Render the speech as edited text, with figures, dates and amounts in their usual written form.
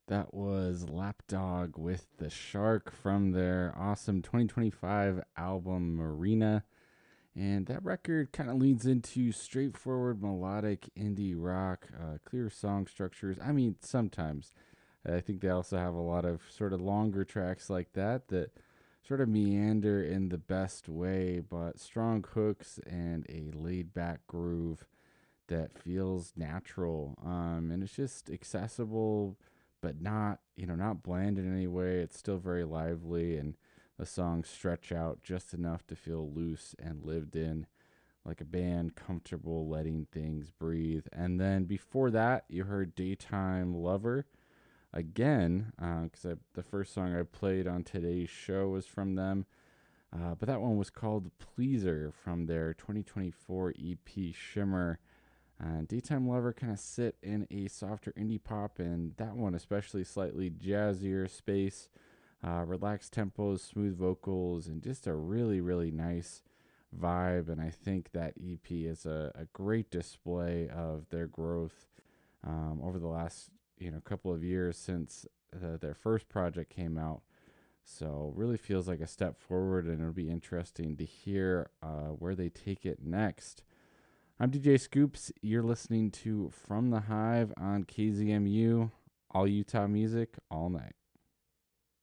That was Lapdog with the Shark from their awesome 2025 album Marina. And that record kind of leads into straightforward melodic indie rock, clear song structures. I mean, sometimes. I think they also have a lot of sort of longer tracks like that sort of meander in the best way, but strong hooks and a laid back groove that feels natural. And it's just accessible, but not, not bland in any way. It's still very lively, and the songs stretch out just enough to feel loose and lived in, like a band comfortable letting things breathe. And then before that, you heard Daytime Lover again, because the first song I played on today's show was from them. But that one was called Pleaser from their 2024 EP Shimmer. Daytime Lover kind of sit in a softer indie pop, and that one especially slightly jazzier space, relaxed tempos, smooth vocals, and just a really, really nice vibe. And I think that EP is a great display of their growth over the last couple of years since their first project came out. So really feels like a step forward, and it'll be interesting to hear where they take it next. I'm DJ Scoops. You're listening to From the Hive on KZMU, all Utah music, all night.